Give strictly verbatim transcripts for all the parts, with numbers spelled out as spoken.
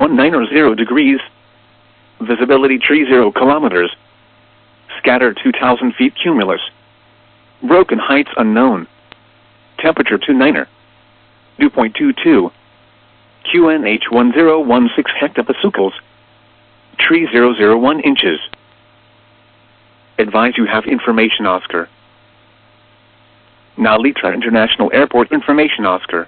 one ninety degrees. Visibility tree zero kilometers. Scatter two thousand feet cumulus. Broken heights unknown. Temperature two niner. Dew point two two. Q N H one zero one six hectopascals. Tree zero zero one inches. Advise you have information Oscar. Now Litra International Airport information Oscar.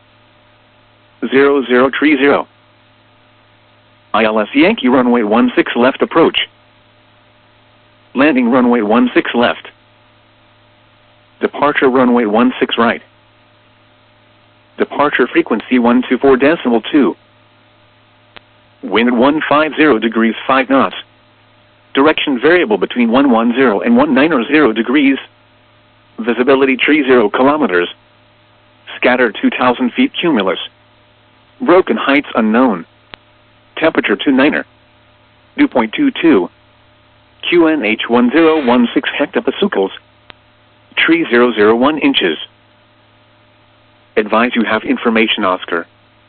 zero zero three zero. I L S Yankee runway one six left approach. Landing runway one six left. Departure runway one six right. Departure frequency one two four decimal two. Wind one fifty degrees five knots. Direction variable between one ten and one ninety degrees. Visibility tree zero kilometers. Scatter two thousand feet cumulus. Broken heights unknown. Temperature two niner. Dew point two two. Q N H one zero one six hectopascals. Tree zero zero one inches. Advise you have information Oscar.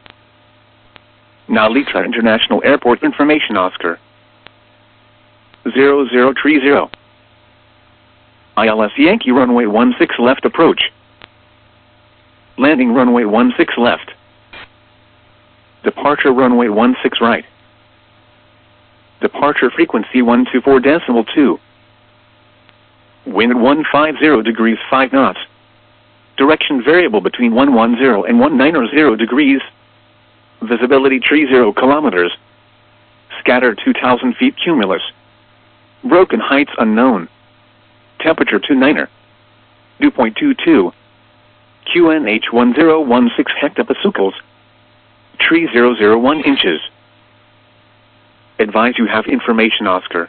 Now Litra International Airport information Oscar. zero zero three zero. I L S Yankee runway one six left approach. Landing runway one six left. Departure runway one six right. Departure frequency one two four decimal two. Wind one fifty degrees five knots. Direction variable between one ten and one ninety degrees. Visibility tree zero kilometers. Scatter two thousand feet cumulus. Broken heights unknown. Temperature two niner. Dew point two two. Q N H one zero one six hectopascals. Tree zero zero one inches. Advise you have information Oscar.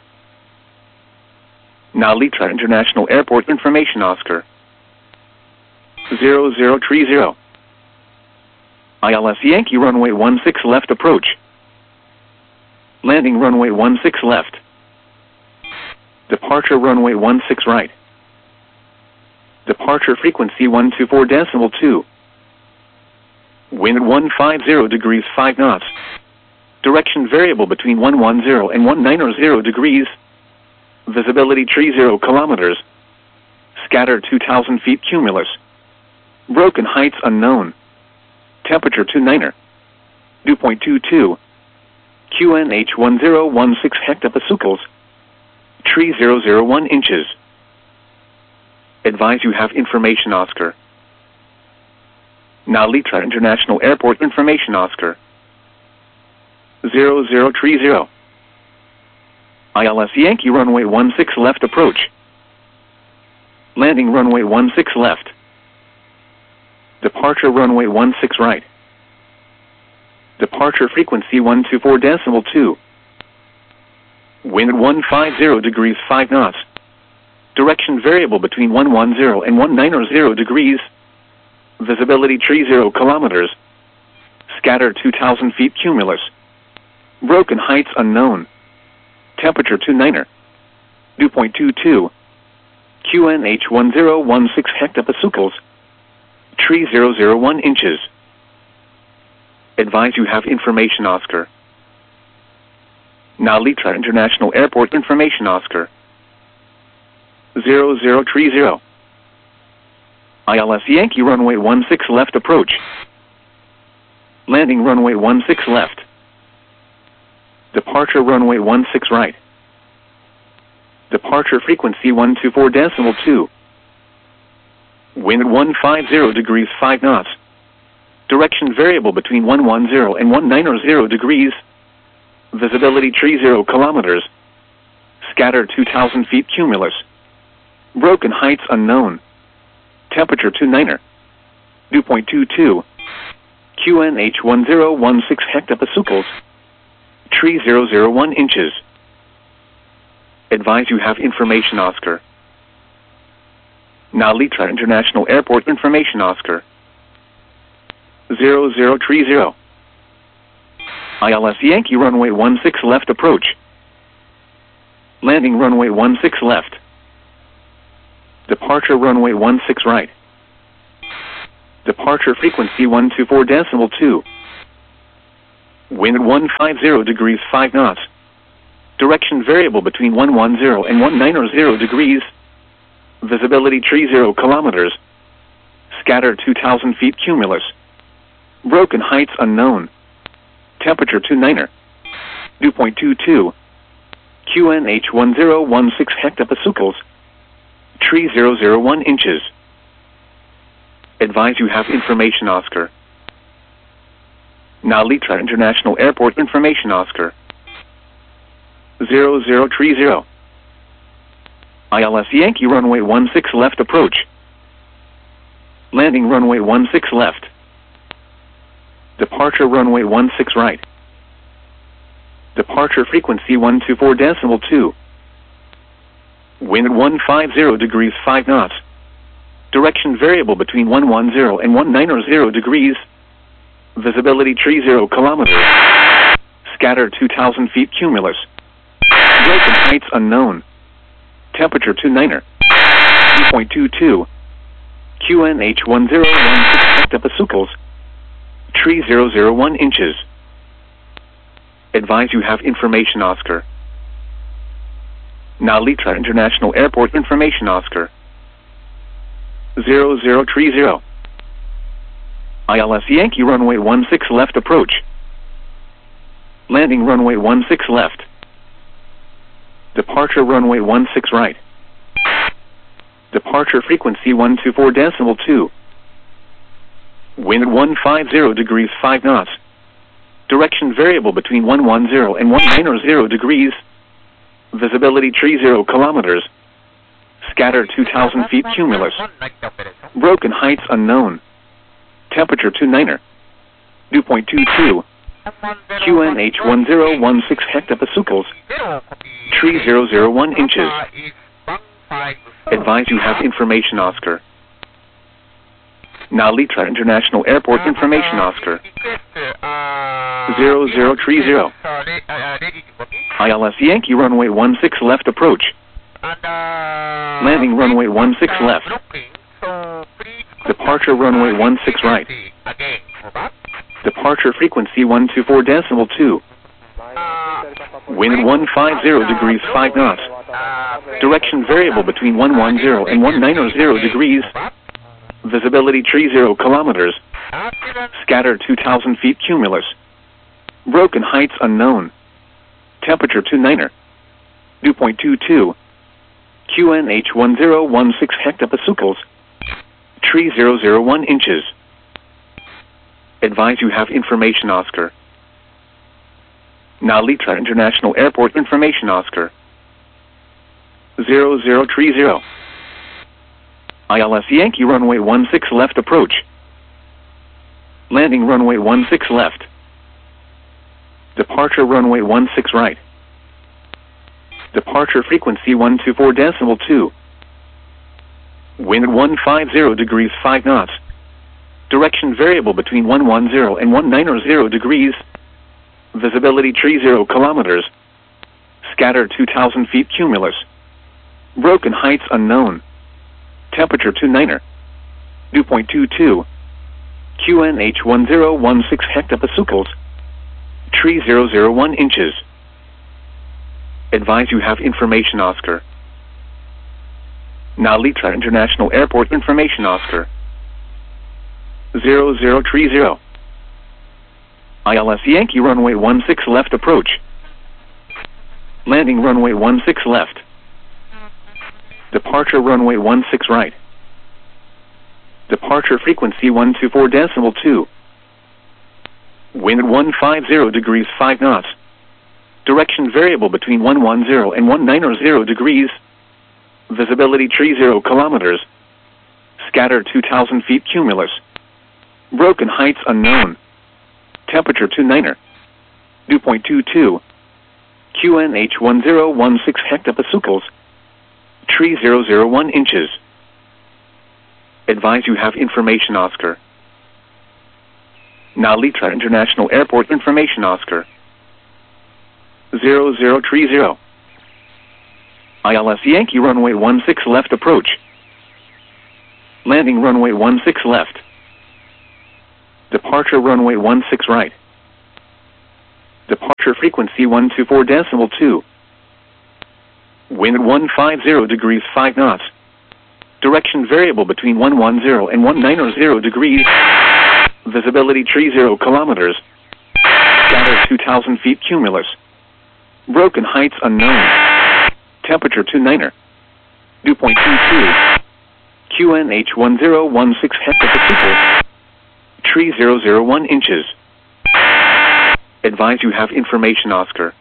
Now Litra International Airport information Oscar. zero zero three zero. I L S Yankee runway one six left approach. Landing runway one six left. Departure runway one six right. Departure frequency one two four decimal two. Wind one fifty degrees five knots. Direction variable between one ten and one ninety degrees. Visibility tree zero kilometers. Scatter two thousand feet cumulus. Broken heights unknown. Temperature two niner. Dew point two two. Q N H one zero one six hectopascals. Tree zero zero one inches. Advise you have information Oscar. Now Litra International Airport information Oscar. zero zero three zero. I L S Yankee runway one six left approach. Landing runway one six left. Departure runway one six right. Departure frequency one two four decimal two. Wind one fifty degrees five knots. Direction variable between one ten and one ninety degrees. Visibility tree zero kilometers. Scatter two thousand feet cumulus. Broken heights unknown. Temperature two niner. Dew point two two. Q N H one zero one six hectopascals. Tree zero zero one inches. Advise you have information Oscar. Now Litra International Airport information Oscar. zero zero three zero. I L S Yankee runway one six left approach. Landing runway one six left. Departure runway one six right. Departure frequency one two four decimal two. Wind one fifty degrees five knots. Direction variable between one ten and one ninety degrees. Visibility tree zero kilometers. Scatter two thousand feet cumulus. Broken heights unknown. Temperature two niner. Dew point two two. Q N H one zero one six hectopascals. Tree zero zero one inches. Advise you have information Oscar. Now Litra International Airport information Oscar. zero zero three zero. I L S Yankee runway one six left approach. Landing runway one six left. Departure runway one six right. Departure frequency one two four decimal two. Wind at one five zero degrees five knots. Direction variable between one one zero and one nine zero degrees. Visibility tree zero kilometers. Scatter two thousand feet cumulus. Broken heights unknown. Temperature two niner. Dew point two two. Q N H one zero one six hectopascals. Tree zero zero one inches. Advise you have information, Oscar. Nalitra International Airport information, Oscar. Zero zero tree zero. I L S Yankee runway one six left approach. Landing runway one six left. Departure runway one six right. Departure frequency one two four decimal two. Wind at one five zero degrees five knots. Direction variable between one one zero and one nine zero degrees. Visibility tree zero kilometers. Scatter two thousand feet cumulus. Broken heights unknown. Temperature two niner. Dew point two two. Q N H one zero one six hectopascals. Tree zero zero one inches. Advise you have information, Oscar. Nalitra International Airport information, Oscar. Zero zero tree zero. I L S Yankee runway one six left approach. Landing runway one six left. Departure runway one six right. Departure frequency one two four decimal two. Wind at one five zero degrees five knots. Direction variable between one one zero and one nine zero degrees. Visibility tree zero kilometers. Scatter two thousand feet cumulus. Broken heights unknown. Temperature two niner. Dew point two two. Q N H one zero one six hectopascals. Tree zero zero one inches. Advise you have information, Oscar. Nalitra International Airport information, Oscar. Zero zero tree zero. I L S Yankee runway one six left approach. Landing runway one six left. Departure runway one six right. Departure frequency one two four decimal two. Wind at one five zero degrees five knots. Direction variable between one one zero and one nine zero degrees. Visibility tree zero kilometers. Scatter two thousand feet cumulus. Broken heights unknown. Temperature two niner. Dew point two two. Q N H one zero one six hectopascals. Tree zero zero one inches. Advise you have information, Oscar. Nalitra International Airport information, Oscar. Zero zero tree zero. I L S Yankee runway one six left approach. Landing runway one six left. Departure runway one six right. Departure frequency one two four decimal two. Wind at one five zero degrees five knots. Direction variable between one one zero and one nine zero degrees. Visibility tree zero kilometers. Scatter two thousand feet cumulus. Broken heights unknown. Temperature two niner. Dew point two two. Q N H one zero one six hectopascals. Tree zero zero one inches. Advise you have information, Oscar. Nalitra International Airport information, Oscar. Zero zero tree zero. I L S Yankee runway one six left approach. Landing runway one six left. Departure runway one six right. Departure frequency one two four decimal two. Wind at one five zero degrees five knots. Direction variable between one one zero and one nine zero degrees. Visibility tree zero kilometers. Scatter two thousand feet cumulus. Broken heights unknown. Temperature two niner. Dew point two two. Q N H one zero one six hectopascals. Tree zero zero one inches. Advise you have information, Oscar. Nalitra International Airport information, Oscar. Zero zero tree zero. I L S Yankee runway one six left approach. Landing runway one six left. Departure runway one six right. Departure frequency one two four decimal two. Wind one five zero degrees five knots. Direction variable between one one zero and one nine zero degrees. Visibility tree zero kilometers. Scatter two thousand feet cumulus. Broken heights unknown. Temperature two niner. Dew point two two. Q N H one zero one six hectopascals. Tree zero zero one inches. Advise you have information, Oscar.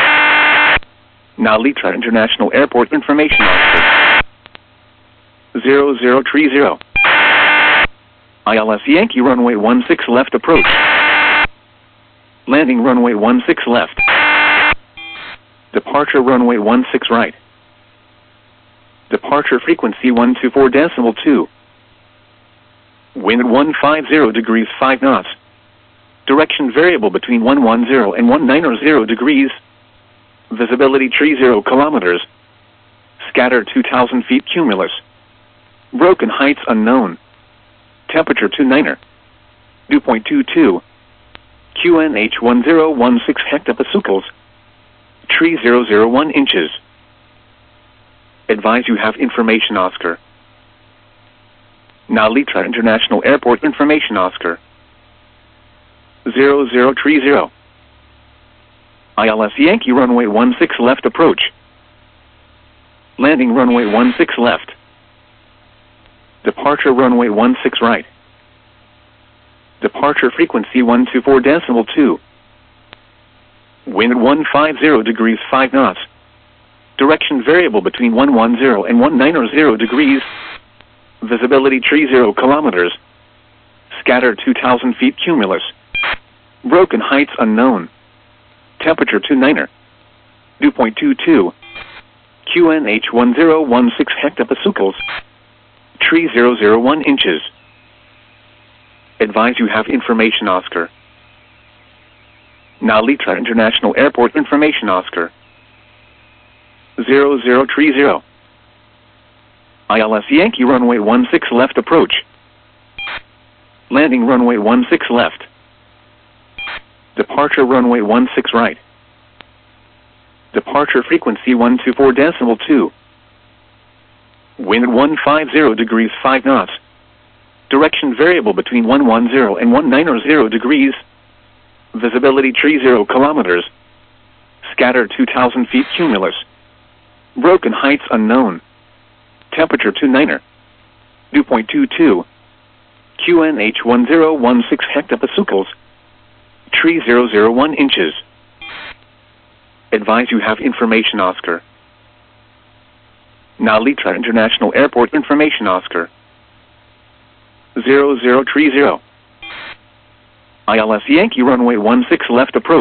Now Litra International Airport information, Oscar. zero zero three zero. I L S Yankee runway one six left approach. Landing runway one six left. Departure runway one six right. Departure frequency one two four decimal two. Wind one five zero degrees five knots. Direction variable between one one zero and one nine zero degrees. Visibility tree zero kilometers. Scatter two thousand feet cumulus. Broken heights unknown. Temperature two niner. Dew point two two. Q N H one zero one six hectopascals. Tree zero zero one inches. Advise you have information, Oscar. Now Litra International Airport information, Oscar. zero zero three zero. I L S Yankee runway one six left approach. Landing runway one six left. Departure runway one six right. Departure frequency one two four decimal two. Wind one five zero degrees five knots. Direction variable between one one zero and one nine zero degrees. Visibility tree zero kilometers. Scatter two thousand feet cumulus. Broken heights unknown. Temperature two niner. Dew point two two. Q N H one zero one six hectopascals. Tree zero zero one inches. Advise you have information, Oscar. Now Litra International Airport information, Oscar. zero zero three zero. I L S Yankee runway one six left approach. Landing runway one six left. Departure runway one six right. Departure frequency one two four decimal two. Wind one five zero degrees five knots. Direction variable between one one zero and one nine zero degrees. Visibility tree zero kilometers. Scatter two thousand feet cumulus. Broken heights unknown. Temperature two niner. Dew point two two. Q N H one zero one six hectopascals. Tree zero zero one inches. Advise you have information, Oscar. Now Litra International Airport information, Oscar. zero zero three zero. I L S Yankee runway one six left approach. Landing runway one six right. Departure runway one six left. Q N H one zero one six hectopascals. Tree zero zero one inches. Advise you have information, Oscar. Now Litra International Airport information, Oscar. zero zero three zero. I L S Yankee runway one six left approach.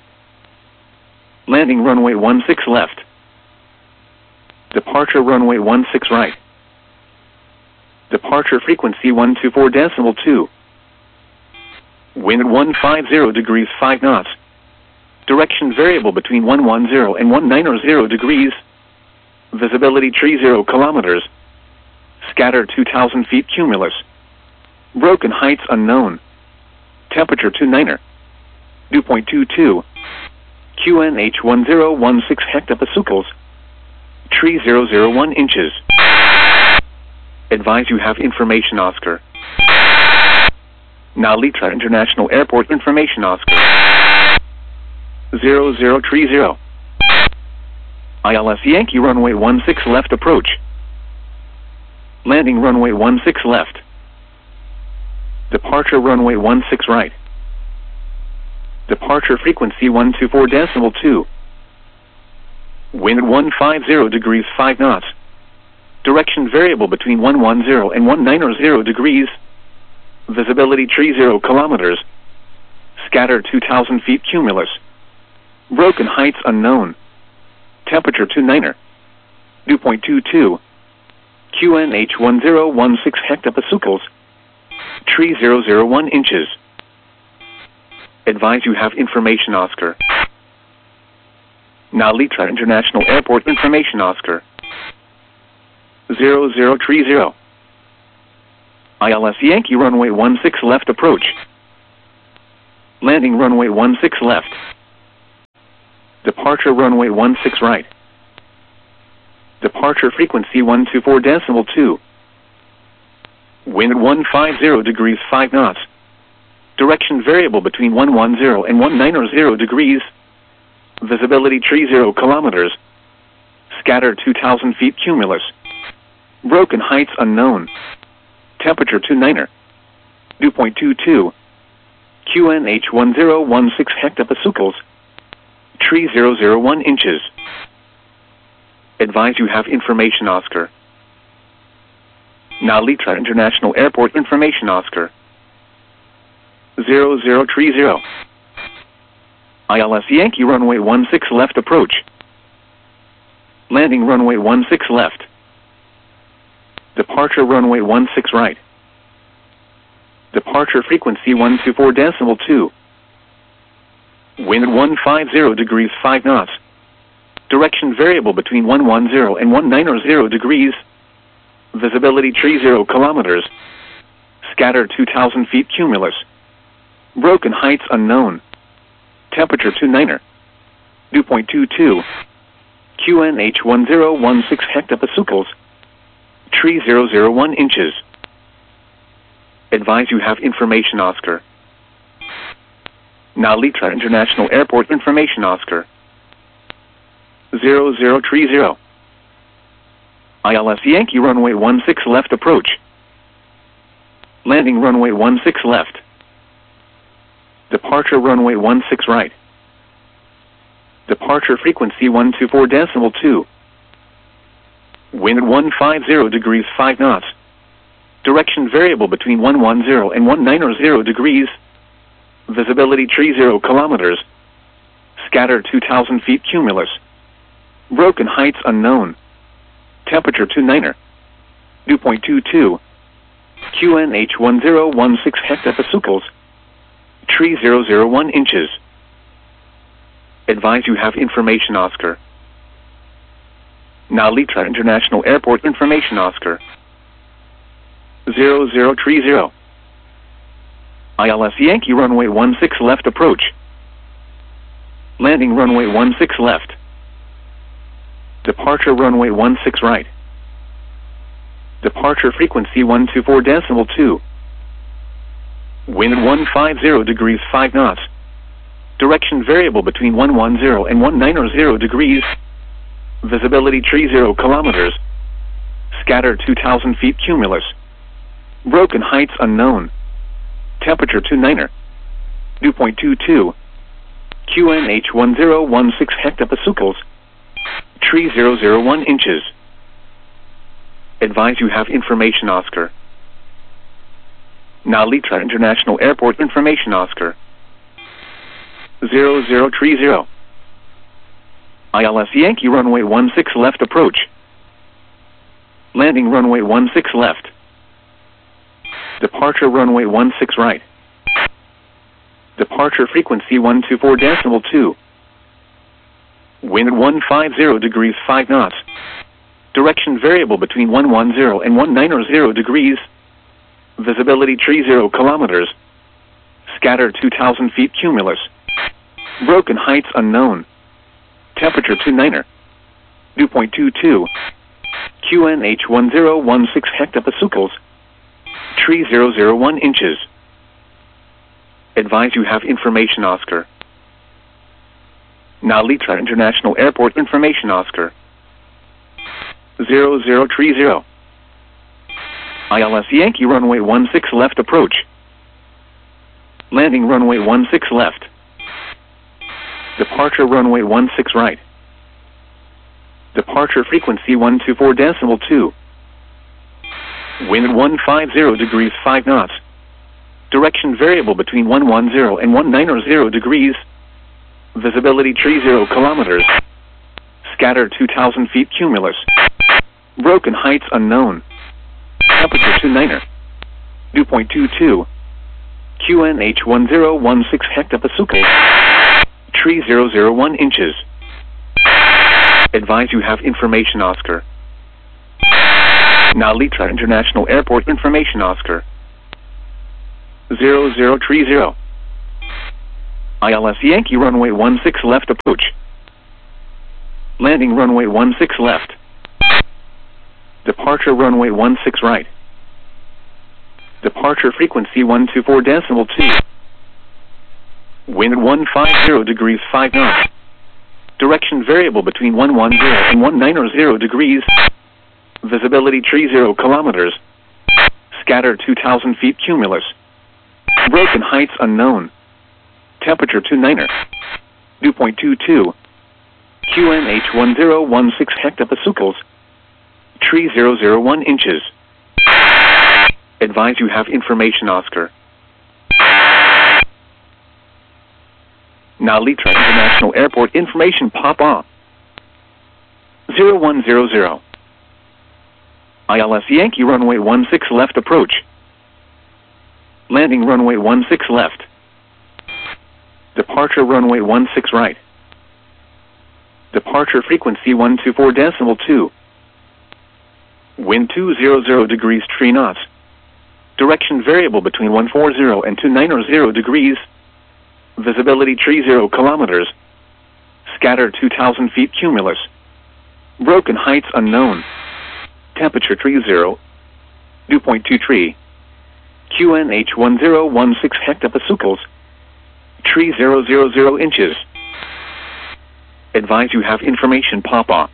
Landing runway one six left. Departure runway one six right. Departure frequency one two four decimal two. Wind one five zero degrees five knots. Direction variable between one one zero and one nine zero degrees. Visibility tree zero kilometers. Scatter two thousand feet cumulus. Broken heights unknown. Temperature two niner. Dew point two two. Q N H one zero one six hectopascals. Tree zero zero one inches. Advise you have information, Oscar. Now Litra International Airport information, Oscar. zero zero three zero. I L S Yankee runway one six left approach. Landing runway one six right. Departure runway one six left. Departure frequency one two four decimal two. Wind one five zero degrees five knots. Direction variable between one one zero and one nine zero degrees. Visibility tree zero kilometers. Scatter two thousand feet cumulus. Broken heights unknown. Temperature two niner. Dew point two two. Q N H one zero one six hectopascals. Tree zero zero one inches. Advise you have information, Oscar. Now Litra International Airport information, Oscar. zero zero three zero. Landing runway one six left. Departure runway one six right. Departure frequency one two four decimal two. Wind one five zero degrees five knots. Direction variable between one one zero and one nine zero degrees. Visibility tree zero kilometers. Scatter two thousand feet cumulus. Broken heights unknown. Temperature two niner. Dew point two two. Q N H one zero one six hectopascals. Tree zero zero one inches. Advise you have information, Oscar. Now Litra International Airport information, Oscar. zero zero three zero. Departure frequency one two four decimal two. Departure frequency one two four decimal two. Wind one five zero degrees five knots. Direction variable between one one zero and one nine zero degrees. Visibility tree zero kilometers. Scatter two thousand feet cumulus. Broken heights unknown. Temperature two niner. Dew point two two. Q N H one zero one six hectopascals. Tree zero zero one inches. Advise you have information, Oscar. Now Litra International Airport information, Oscar. zero zero three zero. I L S Yankee runway one six left approach. Landing runway one six left. Departure runway one six right. Departure frequency one two four decimal two. Wind one five zero degrees five knots. Direction variable between one one zero and one nine zero degrees. Visibility tree zero kilometers. Scatter two thousand feet cumulus. Broken heights unknown. Temperature two niner. Dew point two two. Q N H one zero one six hectopascals. Tree zero zero one inches. Advise you have information Oscar. Nalitra International Airport information Oscar. zero zero three zero. I L S Yankee runway one six left approach. Landing runway one six left. Departure runway one six right. Departure frequency one two four decimal two. Wind one five zero degrees five knots. Direction variable between one one zero and one nine zero degrees. Visibility tree zero kilometers. Scatter two thousand feet cumulus. Broken heights unknown. Temperature two niner. Dew point two two. Q N H one zero one six hectopascals. Tree zero zero one inches. Advise you have information Oscar. Nalitra International Airport information Oscar. zero zero three zero. I L S Yankee runway one six left approach. Landing runway one six left. Departure runway one six right. Departure frequency one two four decimal two. Wind one five zero degrees five knots. Direction variable between one one zero and one nine zero degrees. Visibility tree zero kilometers. Scatter two thousand feet cumulus. Broken heights unknown. Temperature two niner. Dew point two two. Q N H one zero one six hectopascals. Tree zero zero one inches. Advise you have information Oscar. Nalitra International Airport information Oscar. zero zero three zero. I L S Yankee runway one six left approach. Landing runway one six left. Departure runway one six right. Departure frequency one two four decimal two. Wind one five zero degrees five knots. Direction variable between one one zero and one nine zero degrees. Visibility tree zero kilometers. Scatter two thousand feet cumulus. Broken heights unknown. Temperature two niner. Dew point two two. Q N H one zero one six hectopascals. Tree zero zero one inches. Advise you have information Oscar. Nalitra International Airport information Oscar. zero zero three zero. I L S Yankee runway one six left approach. Landing runway one six left. Departure runway one six right. Departure frequency one two four decimal two. Wind one five zero degrees five knots. Direction variable between one one zero and one nine zero degrees. Visibility tree zero kilometers. Scatter two thousand feet cumulus. Broken heights unknown. Temperature two niner. Dew point two two. Q N H one zero one six hectopascals. Tree zero zero one inches. Advise you have information Oscar. Nalitra International Airport information Oscar. zero zero three zero. I L S Yankee runway one six left approach. Landing runway one six left. Departure runway one six right. Departure frequency one two four decimal two. Wind one five zero degrees five knots. Direction variable between one one zero and one nine zero degrees. Visibility tree zero kilometers. Scatter two thousand feet cumulus. Broken heights unknown. Temperature two niner. Dew point two two. Q N H one zero one six hectopascals. Tree zero zero one inches. Advise you have information Oscar. Nalitra International Airport information Oscar. zero zero three zero. I L S Yankee runway one six left approach. Landing runway one six left. Departure runway one six right. Departure frequency one two four decimal two. Wind one five zero degrees five knots. Direction variable between one one zero and one nine zero degrees. Visibility tree zero kilometers. Scatter two thousand feet cumulus. Broken heights unknown. Temperature two niner. Dew point two two. Q N H one zero one six hectopascals. Tree zero zero one inches. Advise you have information, Oscar. Now Litra International Airport information Papa. zero one zero zero. I L S Yankee runway one six left approach. Landing runway one six left. Departure runway one six right. Departure frequency one two four decimal two. Wind two hundred degrees three knots. Direction variable between one forty and two ninety degrees. Visibility tree zero kilometers. Scatter two thousand feet cumulus. Broken heights unknown. Temperature tree zero. Dew point two three. Q N H one zero one six hectopascals. Tree zero zero zero inches. Advise you have information Papa.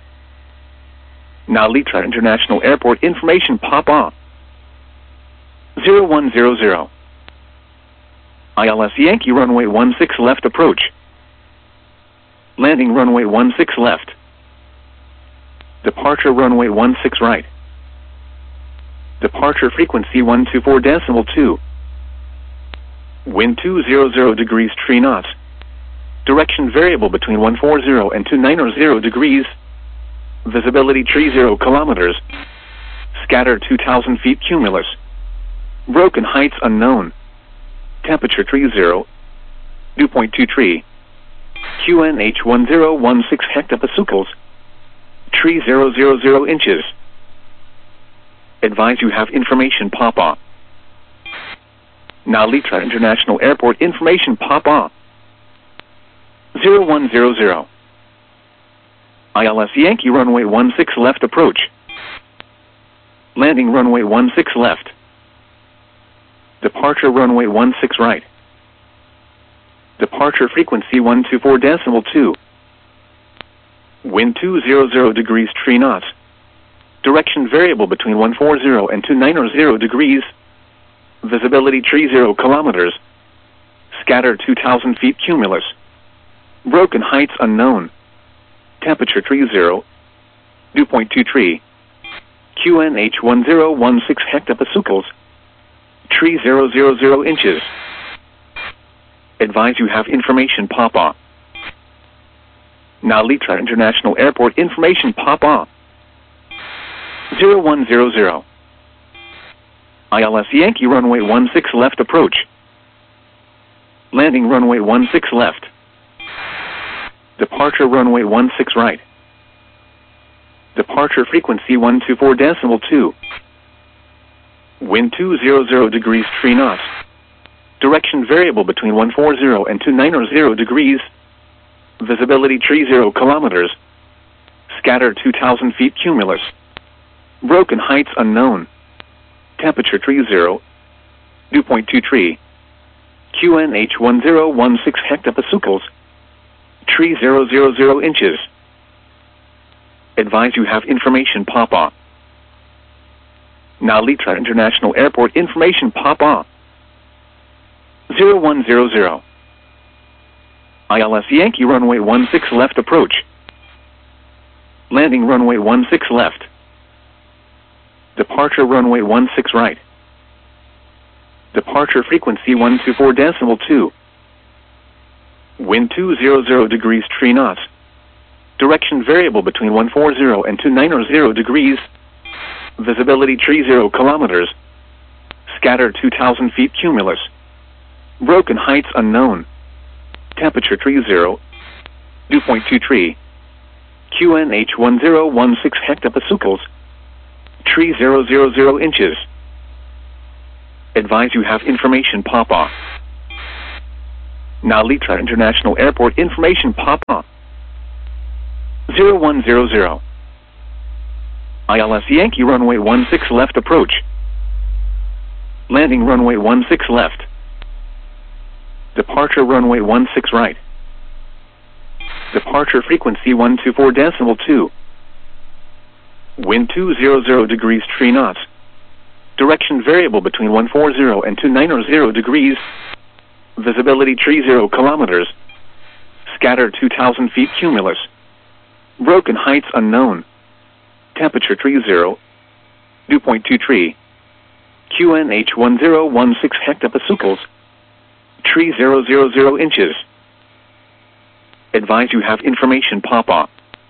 Now Litra International Airport information Papa. zero one zero zero. I L S Yankee runway one six left approach. Landing runway one six left. Departure runway one six right. Departure frequency one two four decimal two. Wind two hundred degrees three knots. Direction variable between one forty and two ninety degrees. Visibility tree zero kilometers. Scatter two thousand feet cumulus. Broken heights unknown. Temperature tree zero. Dew point two three. Q N H one zero one six hectopascals. Tree zero zero zero inches. Advise you have information Papa. Now Litra International Airport information Papa. zero one zero zero. I L S Yankee runway one six left approach. Landing runway one six left. Departure runway one six right. Departure frequency one two four decimal two. Wind two hundred degrees three knots. Direction variable between one forty and two ninety degrees. Visibility tree zero kilometers. Scatter two thousand feet cumulus. Broken heights unknown. Temperature tree zero. Dew point two three. Q N H one zero one six hectopascals. Tree zero zero zero inches. Advise you have information Papa. Now Litra International Airport information Papa. zero one zero zero. I L S Yankee runway one six left approach. Landing runway one six left. Departure runway one six right. Departure frequency one two four decimal two. Wind two hundred degrees three knots. Direction variable between one forty and two ninety degrees. Visibility tree zero kilometers. Scatter two thousand feet cumulus. Broken heights unknown. Temperature tree zero. Dew point two three. Q N H one zero one six hectopascals. Tree zero zero zero inches. Advise you have information Papa. Now Litra International Airport information Papa. zero one zero zero. I L S Yankee runway one six left approach. Landing runway one six left. Departure runway one six right. Departure frequency one two four decimal two. Wind two hundred degrees three knots. Direction variable between one forty and two ninety degrees. Visibility tree zero kilometers. Scatter two thousand feet cumulus. Broken heights unknown. Temperature tree zero. Dew point two three. Q N H one zero one six hectopascals. Tree zero zero zero inches. Advise you have information Papa. Now Litra International Airport information Papa. zero one zero zero. I L S Yankee runway one six left approach. Landing runway one six left. Departure runway one six right. Departure frequency one two four decimal two. Wind two hundred degrees three knots. Direction variable between one forty and two ninety degrees. Visibility three zero kilometers. Scattered two thousand feet cumulus. Broken heights unknown. Temperature three zero. Dew point two three. Q N H one zero one six hectopascals. three thousand inches. Advise you have information pop-up.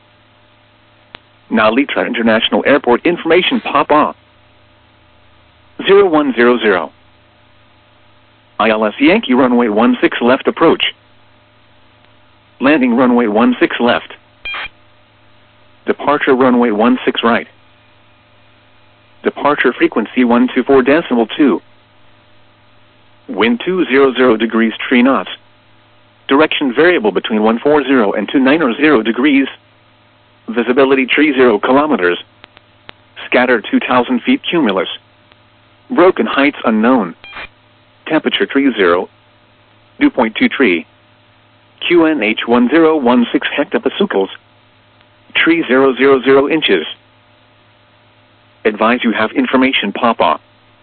Now Litra International Airport information pop-up. zero one zero zero. I L S Yankee runway one six left approach. Landing runway one six left. Departure runway one six right. Departure frequency one two four decimal two. Wind two hundred degrees three knots. Direction variable between one forty and two ninety degrees. Visibility three zero kilometers. Scattered two thousand feet cumulus. Broken heights unknown. Temperature three zero. Dew point two three. Q N H one zero one six hectopascals. three thousand inches. Advise you have information pop-up.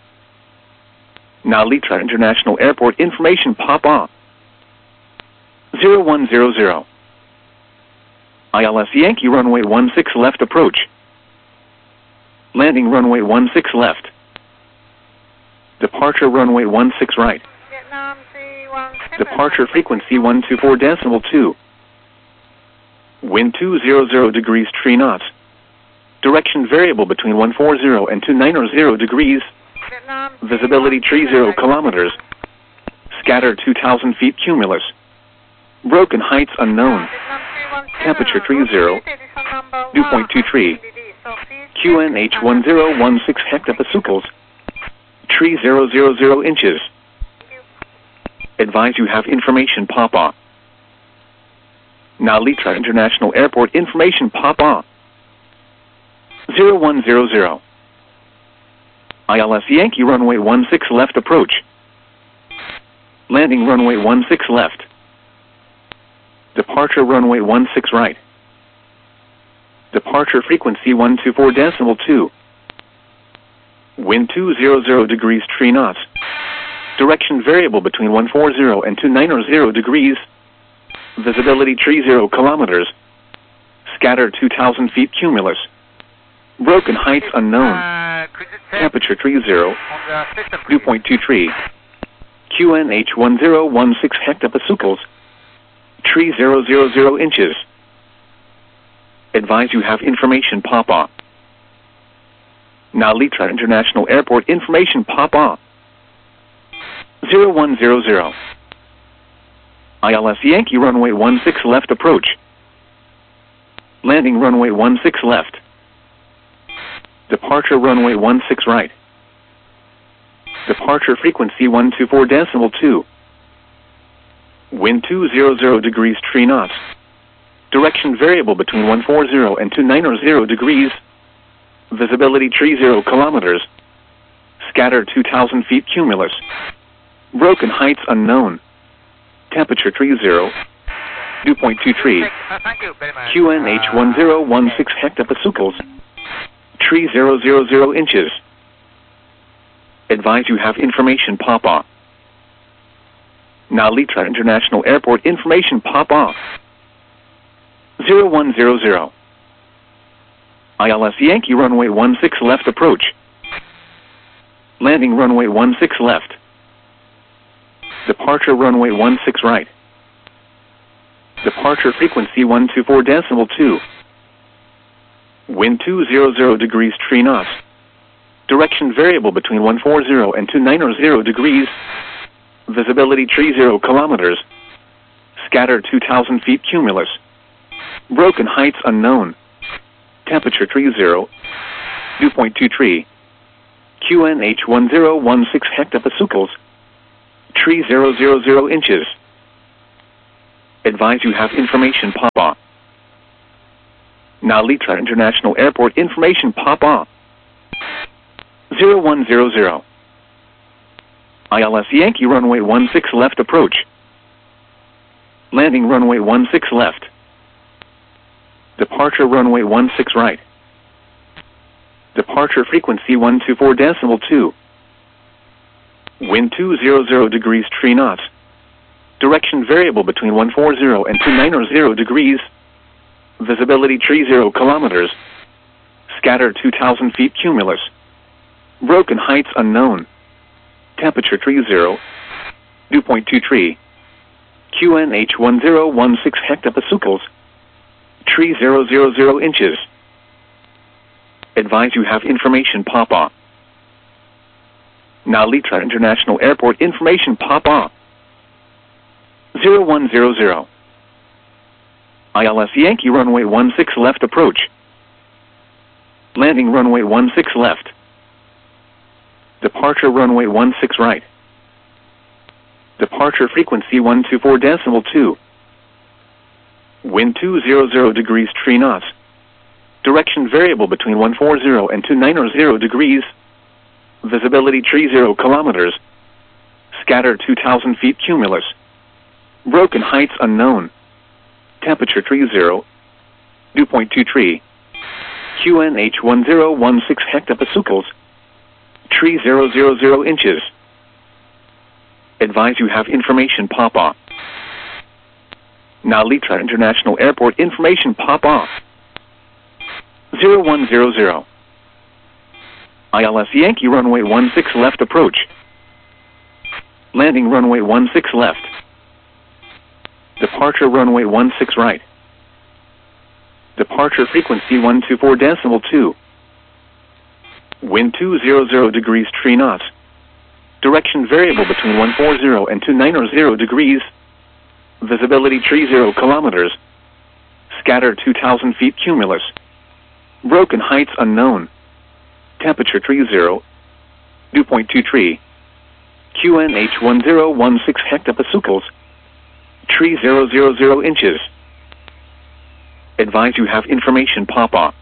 Now Litra International Airport information pop-up. zero one zero zero. I L S Yankee runway one six left approach. Landing runway one six left. Departure runway one six right. Vietnam C one seven. Departure frequency one two four decimal two. Wind two hundred degrees three knots. Direction variable between one forty and two ninety degrees. Vietnam Visibility three zero kilometers. Scattered two thousand feet cumulus. Broken heights unknown. Temperature three zero. Dew point two three. Q N H one zero one six hectopascals. three thousand inches. Advise you have information pop-up. Now Litra International Airport information pop-up. zero one zero zero. I L S Yankee runway one six left approach. Landing runway one six left. Departure runway one six right. Departure frequency one two four decimal two. Wind two hundred degrees three knots. Direction variable between one forty and two ninety degrees. Visibility three zero kilometers. Scattered two thousand feet cumulus. Broken heights unknown. Uh, could you check Temperature three zero. on the system, Dew please? point two three. Q N H one zero one six hectopascals. three thousand inches. Advise you have information pop-up. Now Litra International Airport information pop-up. zero one zero zero. I L S Yankee runway one six left approach. Landing runway one six left. Departure runway one six right. Departure frequency one two four decimal two. Wind two hundred degrees three knots. Direction variable between one forty and two ninety degrees. Visibility three zero kilometers. Scattered two thousand feet cumulus. Broken heights unknown. Temperature three zero. Dew point two three. Uh, thank you very much. Q N H one zero one six hectopascals. three thousand inches. Advise you have information pop-up. Now Litra International Airport information pop-up. zero one zero zero. I L S Yankee runway one six left approach. Landing runway one six left. Departure runway one six right. Departure frequency one two four decimal two. Wind two hundred degrees three knots. Direction variable between one forty and two ninety degrees. Visibility three zero kilometers. Scattered two thousand feet cumulus. Broken heights unknown. Temperature three zero. Dew point two three. Q N H one zero one six hectopascals. three thousand inches. Advise you have information pop-up. Narita International Airport information Papa. zero one zero zero. I L S Yankee runway one six left approach. Landing runway one six left. Departure runway one six right. Departure frequency one two four decimal two. Wind two hundred degrees three knots. Direction variable between one forty and two ninety degrees. Visibility thirty kilometers. Scatter two thousand feet cumulus. Broken heights unknown. Temperature thirty. Dew point two three. Q N H one zero one six hectopascals. three thousand inches. Advise you have information Papa. Narita International Airport information Papa. zero one zero zero. I L S Yankee runway one six left approach. Landing runway one six left. Departure runway one six right. Departure frequency one two four decimal two. Wind two hundred degrees three knots. Direction variable between one forty and two ninety degrees. Visibility thirty kilometers. Scatter two thousand feet cumulus. Broken heights unknown. Temperature thirty. Dew point two three. Q N H one zero one six hectopascals. three thousand inches. Advise you have information Papa. Narita International Airport information Papa. zero one zero zero. I L S Yankee runway one six left approach. Landing runway one six left. Departure runway one six right. Departure frequency one two four decimal two. Wind two hundred degrees three knots. Direction variable between one forty and two ninety degrees. Visibility thirty kilometers. Scatter two thousand feet cumulus. Broken heights unknown. Temperature thirty. Dew point two three. Q N H one zero one six hectopascals. three thousand inches. Advise you have information Papa.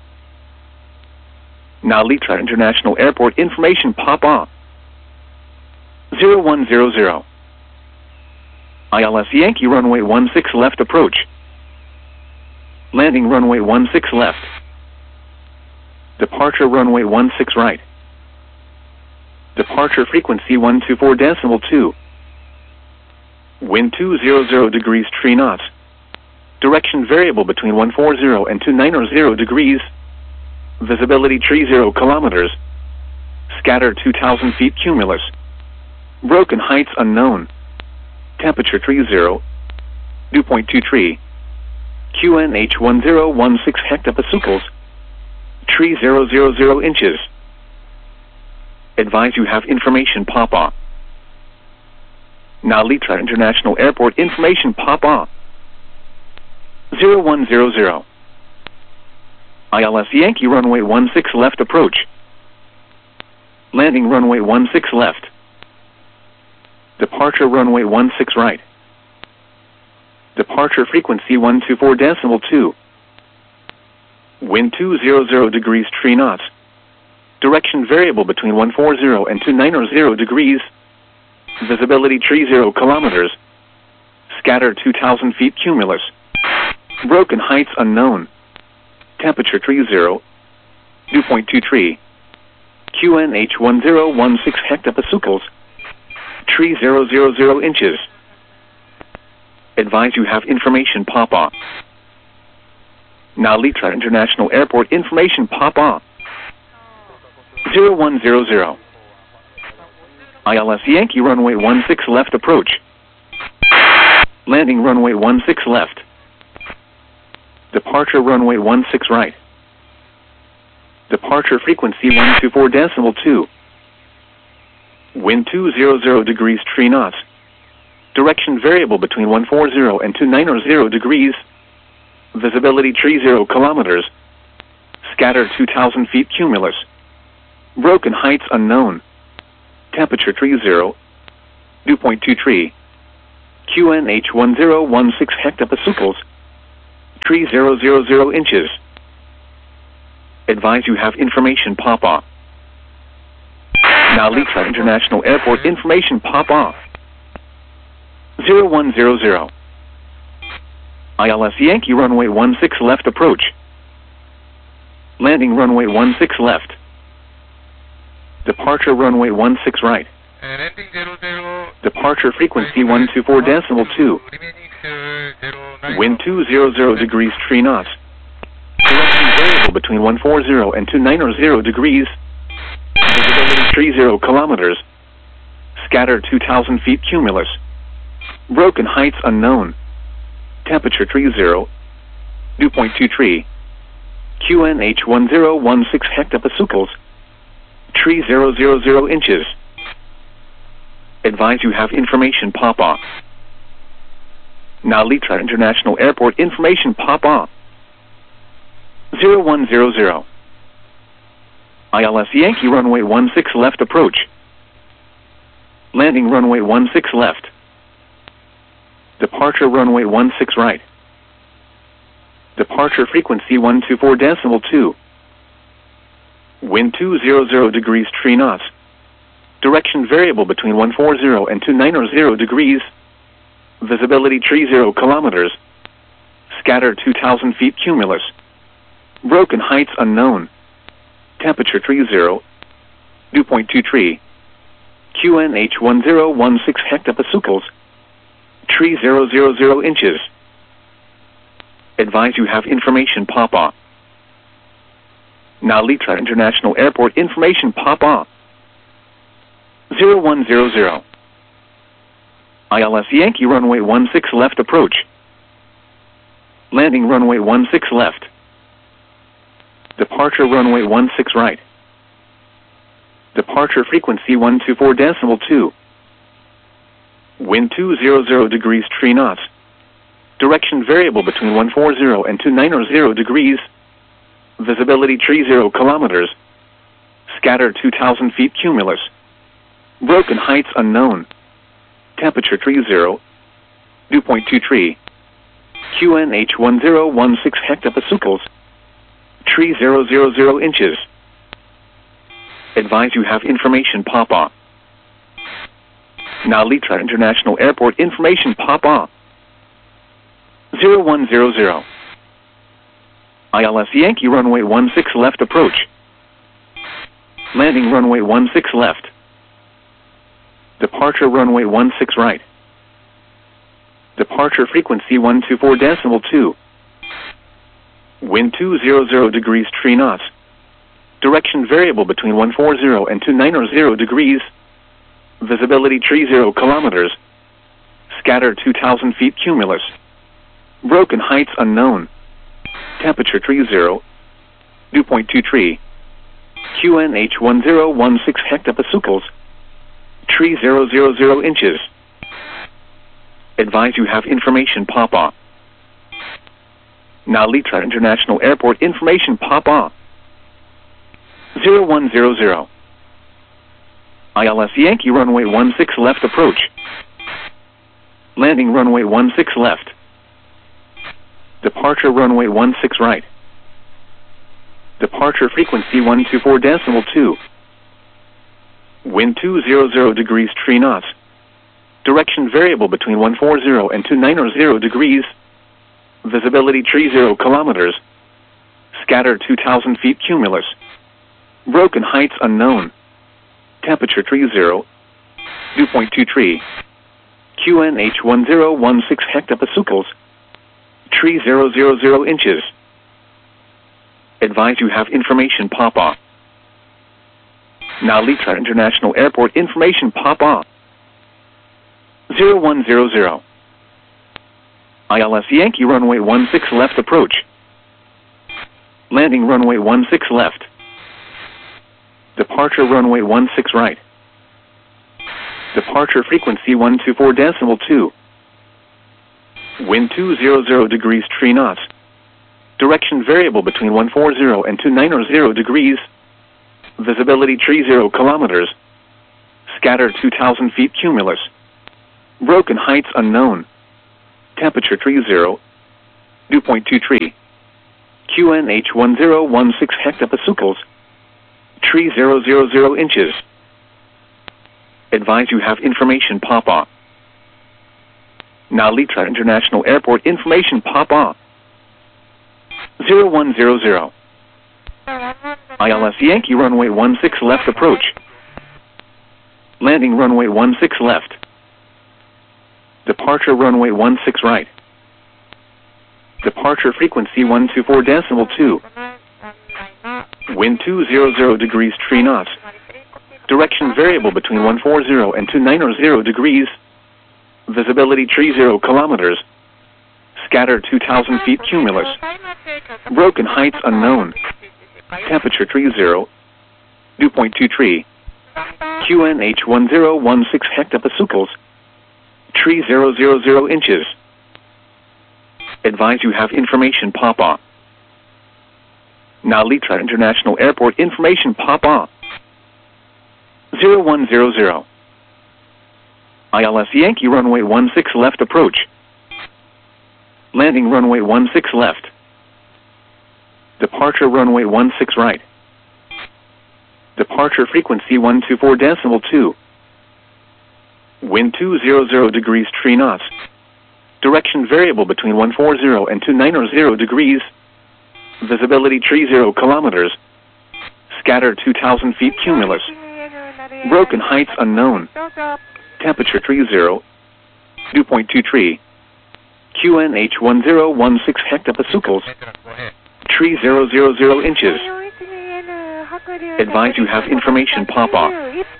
Narita International Airport information Papa. zero one zero zero. I L S Yankee runway one six left approach. Landing runway one six left. Departure runway one six right. Departure frequency one two four decimal two. Wind two hundred degrees three knots. Direction variable between one forty and two ninety degrees. Visibility thirty kilometers. Scatter two thousand feet cumulus. Broken heights unknown. Temperature thirty. Dew point two three. Q N H one zero one six hectopascals. three thousand inches. Advise you have information Papa. Narita International Airport information Papa. zero one zero zero. I L S Yankee runway one six left approach. Landing runway one six left. Departure runway one six right. Departure frequency one two four decimal two. Wind two hundred degrees three knots. Direction variable between one forty and two ninety degrees. Visibility thirty kilometers. Scatter two thousand feet cumulus. Broken heights unknown. Temperature thirty. Dew point two three. Q N H one zero one six hectopascals. three thousand inches. Advise you have information Papa. Narita International Airport information Papa. zero one zero zero. I L S Yankee runway one six left approach. Landing runway one six left. Departure runway one six right. Departure frequency one two four decimal two. Wind two hundred degrees three knots. Direction variable between one forty and two ninety degrees. Visibility thirty kilometers. Scatter two thousand feet cumulus. Broken heights unknown. Temperature thirty. Dew point two three. Q N H one zero one six hectopascals. three thousand inches. Advise you have information Papa. Narita International Airport information Papa. zero one zero zero. I L S Yankee runway one six left approach. Landing runway one six left. Departure runway one six right. Departure frequency one two four decimal two. Wind two hundred degrees three knots. Direction variable between one forty and two ninety degrees. Visibility thirty kilometers. Scatter two thousand feet cumulus. Broken heights unknown. Temperature thirty. Dew point two three. Q N H one zero one six hectopascals. three thousand inches. Advise you have information pop off. Now Litra International Airport information pop off. zero one zero zero. I L S Yankee runway one six left approach. Landing runway one six left. Departure runway one six right. And ending zero zero. Departure frequency one two four decimal two. Remaining zero zero nine. Wind two hundred degrees three knots. Direction variable between one forty and two ninety degrees. Visibility thirty kilometers. Scatter two thousand feet cumulus. Broken heights unknown. Temperature thirty. Dew point two three. Q N H one zero one six hectopascals. three thousand inches. Advise you have information pop off. Now Litra International Airport information pop off. zero one zero zero. I L S Yankee runway one six left approach. Landing runway one six left. Departure runway one six right. Departure frequency one two four decimal two. Wind two hundred degrees three knots. Direction variable between one forty and two ninety degrees. Visibility thirty kilometers. Scatter two thousand feet cumulus. Broken heights unknown. Temperature thirty. Dew point two three. Q N H one zero one six hectopascals. three thousand inches. Advise you have information pop off. Now Litra International Airport information pop off. zero one zero zero. I L S Yankee runway one six left approach. Landing runway one six left. Departure runway one six right. Departure frequency one two four decimal two. Wind two hundred degrees three knots. Direction variable between one forty and two ninety degrees. Visibility thirty kilometers. Scatter two thousand feet cumulus. Broken heights unknown. Temperature thirty. Dew point two three. Q N H one zero one six hectopascals. three thousand inches. Advise you have information pop off. Now Litra International Airport information pop off. zero one zero zero. I L S Yankee runway one six left approach. Landing runway one six left. Departure runway one six right. Departure frequency one two four decimal two. Wind two hundred degrees three knots. Direction variable between one forty and two ninety degrees. Visibility thirty kilometers. Scatter two thousand feet cumulus. Broken heights unknown. Temperature thirty. Dew point two three. Q N H one zero one six hectopascals. three thousand inches. Advise you have information pop off. Now Litra International Airport information pop off. zero one zero zero. I L S Yankee runway one six left approach. Landing runway one six left. Departure runway one six right. Departure frequency one two four decimal two. Wind two hundred degrees three knots. Direction variable between one forty and two ninety degrees. Visibility thirty kilometers. Scatter two thousand feet cumulus. Broken heights unknown. Temperature thirty. Dew point two three. Q N H one zero one six hectopascals. three thousand inches. Advise you have information pop off. Now Litra International Airport information pop off. zero one zero zero. I L S Yankee runway one six left approach. Landing runway one six left. Departure runway one six right. Departure frequency one two four decimal two. Wind two hundred degrees three knots. Direction variable between one forty and two ninety degrees. Visibility thirty kilometers. Scatter two thousand feet cumulus. Broken heights unknown. Temperature thirty. Dew point two three. Q N H one zero one six hectopascals. Tree zero zero zero inches. Advise you have information pop-up. Narita International Airport information pop-up. zero one zero zero. I L S Yankee runway one six left approach. Landing runway one six left. Departure runway one six right. Departure frequency one two four decimal two. Wind two hundred degrees three knots. Direction variable between one forty and two ninety degrees. Visibility three zero kilometers. Scatter two thousand feet cumulus. Broken heights unknown. Temperature three zero. Dew point two three. Q N H one zero one six hectopascals. Tree zero zero zero inches. Advise you have information pop-up. Narita International Airport information pop-up. zero one zero zero. I L S Yankee runway one six left approach. Landing runway one six left. Departure runway one six right. Departure frequency one two four decimal two. Wind two hundred degrees three knots. Direction variable between one forty and two ninety degrees. Visibility three zero kilometers. Scatter two thousand feet cumulus. Broken heights unknown. Temperature three zero. Dew point two three. Q N H one zero one six hectopascals. Tree zero zero zero inches. Advise you have information pop-up.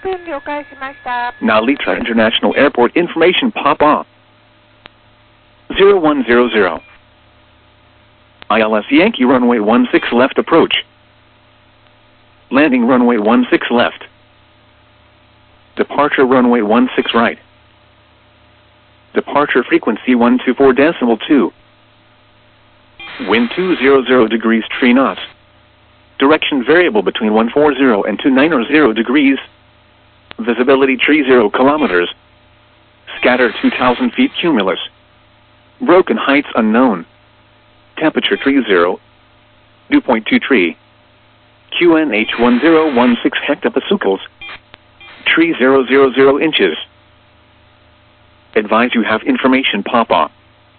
Narita International Airport information pop-up. zero one zero zero. I L S Yankee runway one six left approach. Landing runway one six left. Departure runway one six right. Departure frequency one two four decimal two. Wind two hundred degrees three knots. Direction variable between one forty and two ninety degrees. Visibility three zero kilometers. Scatter two thousand feet cumulus. Broken heights unknown. Temperature three zero. Dew point two three. Q N H one zero one six hectopascals. Tree zero zero zero inches. Advise you have information pop-up.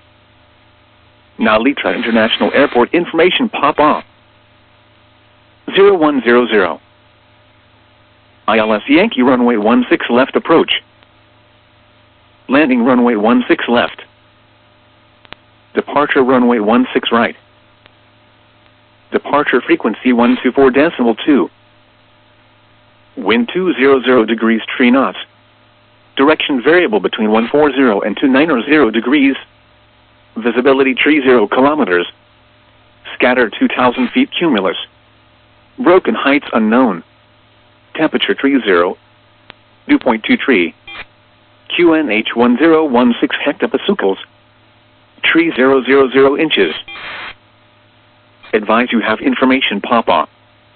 Narita International Airport information pop-up. zero one zero zero. I L S Yankee runway one six left approach. Landing runway one six left. Departure runway one six right. Departure frequency one two four decimal two. Wind two hundred degrees three knots. Direction variable between one forty and two ninety degrees. Visibility three zero kilometers. Scatter two thousand feet cumulus. Broken heights unknown. Temperature three zero. Dew point two three. Q N H one zero one six hectopascals. Tree zero zero zero inches. Advise you have information pop-up.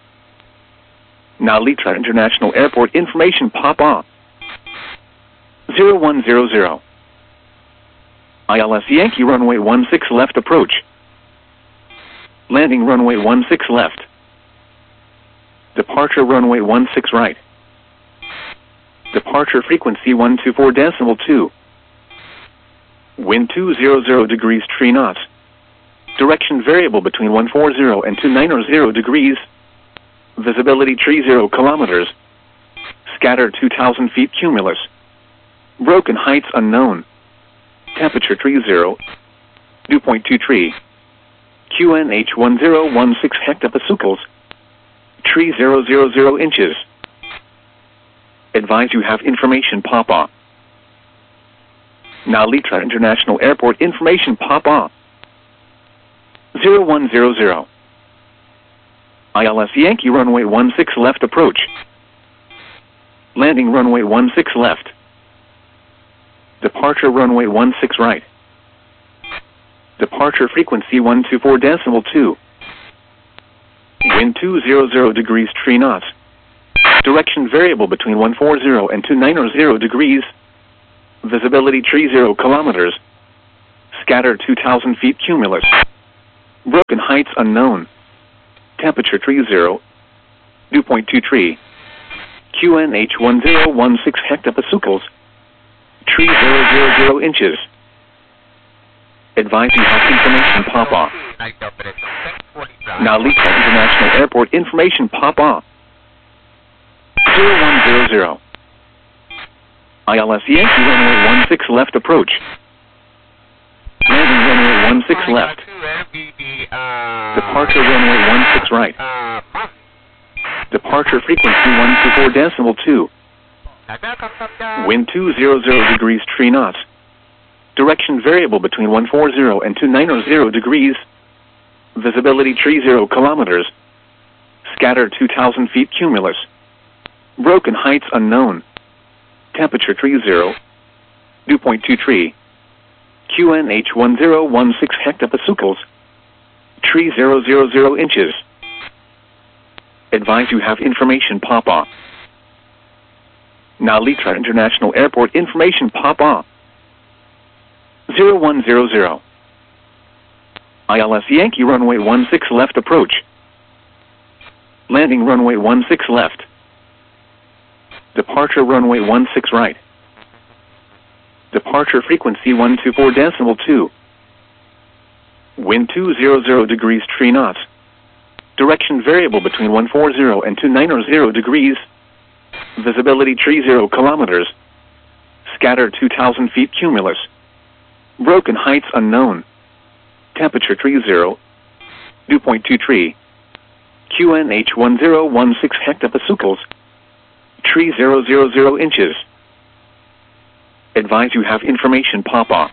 Narita International Airport information pop-up. zero one zero zero. I L S Yankee runway one six left approach. Landing runway one six left. Departure runway one six right. Departure frequency one two four decimal two. Wind two hundred degrees three knots. Direction variable between one forty and two ninety degrees. Visibility three zero kilometers. Scatter two thousand feet cumulus. Broken heights unknown. Temperature three zero. Dew point two three. Q N H one zero one six hectopascals. Tree zero zero zero inches. Advise you have information pop-up. Narita International Airport information pop-up. zero one zero zero. I L S Yankee runway one six left approach. Landing runway one six left. Departure runway one six right. Departure frequency one two four decimal two. Wind two hundred degrees three knots. Direction variable between one forty and two ninety degrees. Visibility three zero kilometers. Scatter two thousand feet cumulus. Broken heights unknown. Temperature three zero. Dew point two three. Q N H one zero one six hectopascals. Tree zero zero zero inches. Advise you have information pop off. Now Lita International Airport information pop off. zero one zero zero. I L S Yankee runway one six left approach. Landing runway one six left. Departure runway one six right. Departure frequency one two four decimal two. Wind two hundred degrees three knots. Direction variable between one forty and two ninety degrees. Visibility three zero kilometers. Scatter two thousand feet cumulus. Broken heights unknown. Temperature three zero. Dew point two three. Q N H one zero one six hectopascals. Tree zero zero zero inches. Advise you have information pop off. Now Litra International Airport information pop off. zero one zero zero. I L S Yankee runway one six left approach. Landing runway one six left. Departure runway one six right. Departure frequency one two four decimal two. Wind two hundred degrees three knots. Direction variable between one forty and two ninety degrees. Visibility three zero kilometers. Scatter two thousand feet cumulus. Broken heights unknown. Temperature three zero. Dew point two three. Q N H one zero one six hectopascals. Tree zero zero zero inches. Advise you have information pop off.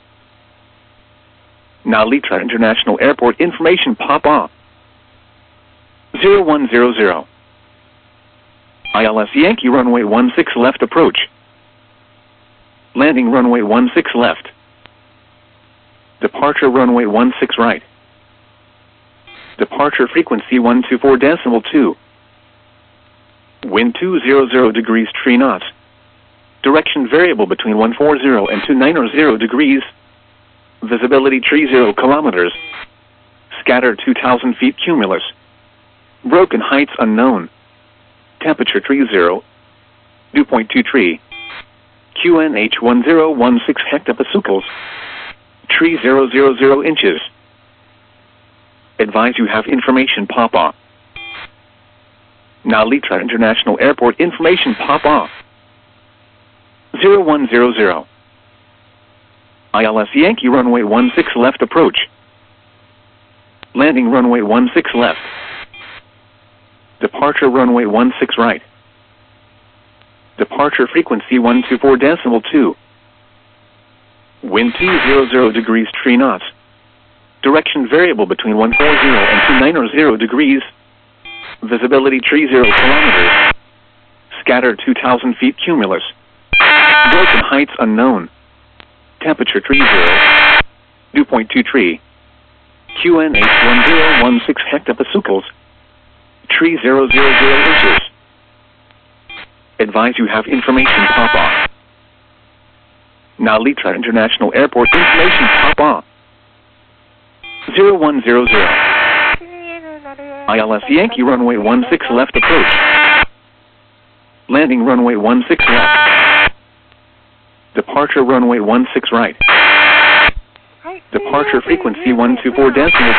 Now Litra International Airport information pop off. zero one zero zero. I L S Yankee runway one six left approach. Landing runway one six left. Departure runway one six right. Departure frequency one two four decimal two. Wind two hundred degrees three knots. Direction variable between one forty and two ninety degrees. Visibility three zero kilometers. Scatter two thousand feet cumulus. Broken heights unknown. Temperature three zero. Dew point two three. Q N H one zero one six hectopascals. Tree zero zero zero inches. Advise you have information pop off. Now Litra International Airport information pop off. zero one zero zero. I L S Yankee runway one six left approach. Landing runway one six left. Departure runway one six right. Departure frequency one two four decimal two. Wind two hundred degrees three knots. Direction variable between one forty and two ninety degrees. Visibility three zero kilometers. Scatter two thousand feet cumulus. Broken heights unknown. Temperature three zero. Dew point two three. Q N H one zero one six hectopascals. Tree zero zero zero inches. Advise you have information pop off. Now Litra International Airport information pop off. zero one zero zero. I L S Yankee runway one six left approach. Landing runway one six left. Departure runway one six right. Departure frequency one two four decimal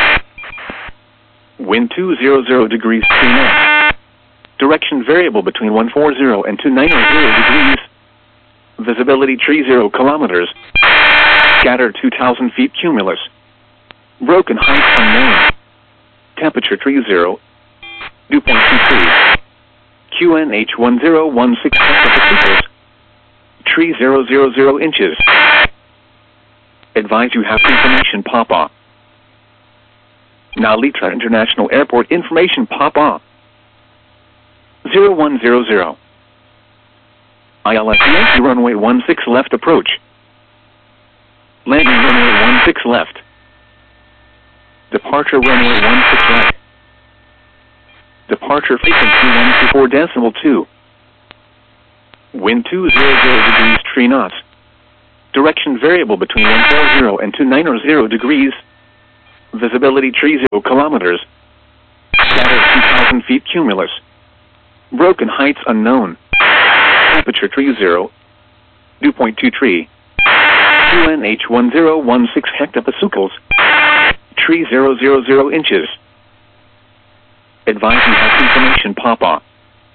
two. Wind two hundred degrees three knots. Direction variable between one forty and two ninety degrees. Visibility three zero kilometers. Scatter two thousand feet cumulus. Broken heights unknown. Temperature three zero. Dew point two three. Q N H one zero one six hectopascals. Tree zero zero zero inches. Advise you have information pop off. Now Litra International Airport information pop off. zero one zero zero. I L S Yankee runway one six left approach. Landing runway one six left. Departure runway one six right. Departure frequency one two four decimal two. Wind two hundred degrees three knots. Direction variable between one forty and two ninety degrees. Visibility three zero kilometers. Scatter two thousand feet cumulus. Broken heights unknown. Temperature tree zero. Dew point two tree. Q N H one zero one six hectopascals. Tree zero zero zero inches. Advise you have information pop off.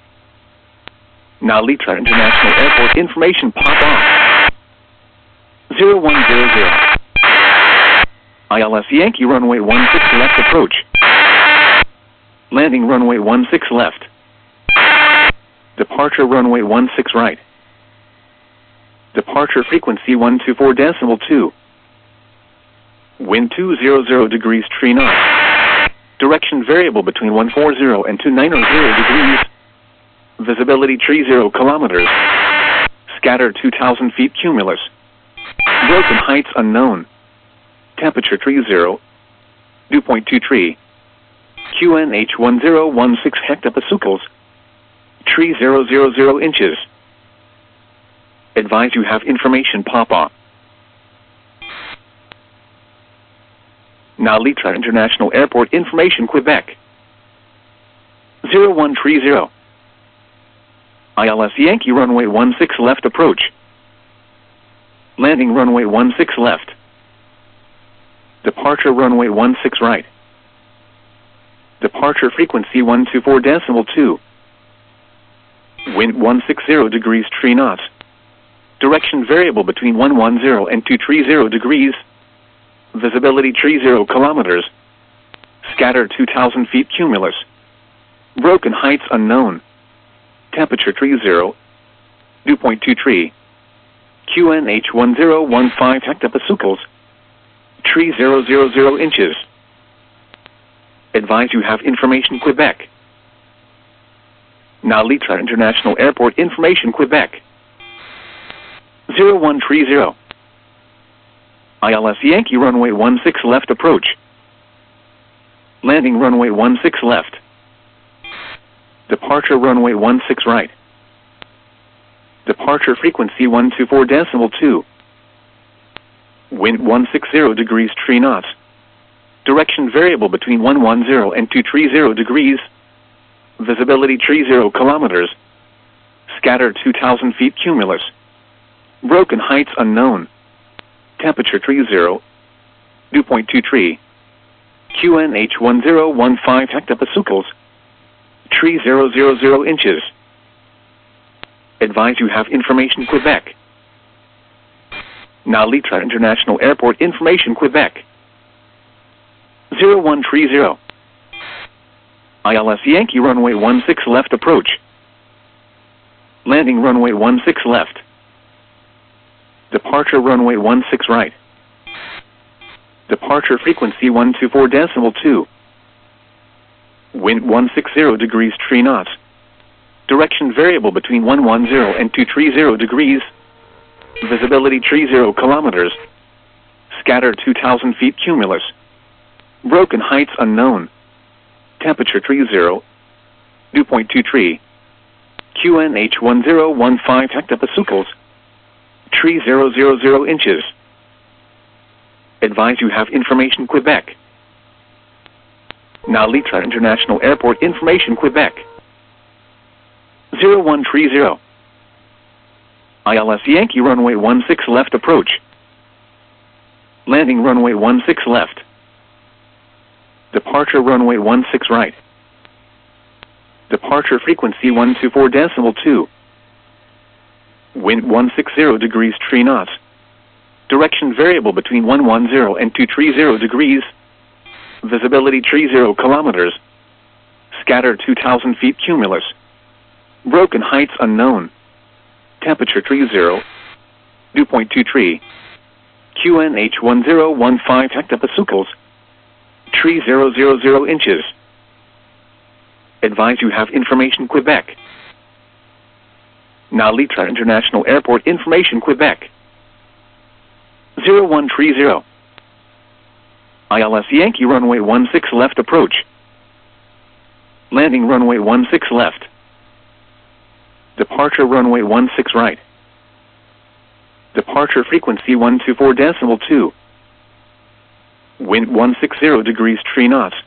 Now Litra International Airport information pop off. zero one zero zero. I L S Yankee runway one six left approach. Landing runway one six left. Departure runway one six right. Departure frequency one two four decimal two. Wind two hundred degrees tree knots. Direction variable between one forty and two ninety degrees. Visibility tree zero kilometers. Scatter two thousand feet cumulus. Broken heights unknown. Temperature tree zero. Dew point two tree. Q N H one zero one six hectopascals. Tree zero zero zero inches. Advise you have information pop off. Now Litra International Airport information Quebec. zero one three zero. I L S Yankee runway one six left approach. Landing runway one six left. Departure runway one six right. Departure frequency one two four decimal two. Wind one sixty degrees tree knots. Direction variable between one ten and two thirty degrees. Visibility tree zero kilometers. Scatter two thousand feet cumulus. Broken heights unknown. Temperature tree zero. Dew point two tree. Q N H one zero one five hectopascals. Tree zero zero zero inches. Advise you have information Quebec. Now Litra International Airport information Quebec. zero one three zero. I L S Yankee runway one six left approach. Landing runway one six left. Departure runway one six right. Departure frequency one two four decimal two. Wind one sixty degrees tree knots. Direction variable between one ten and two thirty degrees. Visibility tree zero kilometers. Scatter two thousand feet cumulus. Broken heights unknown. Temperature tree zero. Dew point two tree. Q N H one zero one five hectopascals. Tree zero zero zero inches. Advise you have information Quebec. Now Litra International Airport information Quebec. zero one three zero. I L S Yankee runway one six left approach. Landing runway one six left. Departure runway one six right. Departure frequency one two four decimal two. Wind one sixty degrees tree knots. Direction variable between one ten and two thirty degrees. Visibility tree zero kilometers. Scatter two thousand feet cumulus. Broken heights unknown. Temperature tree zero. Dew point two tree. Q N H one zero one five hectopascals. Tree zero zero zero inches. Advise you have information Quebec. Now Litra International Airport information Quebec. zero one three zero. I L S Yankee runway one six left approach. Landing runway one six left. Departure runway one six right. Departure frequency one two four decimal two. Wind one sixty degrees tree knots. Direction variable between one ten and two thirty degrees. Visibility tree zero kilometers. Scatter two thousand feet cumulus. Broken heights unknown. Temperature tree zero. Dew point two tree. Q N H one zero one five hectopascals. Tree zero zero zero inches. Advise you have information Quebec. Now Litra International Airport information Quebec. zero one three zero. I L S Yankee runway one six left approach. Landing runway one six left. Departure runway one six right. Departure frequency one two four decimal two. Wind one sixty degrees tree knots.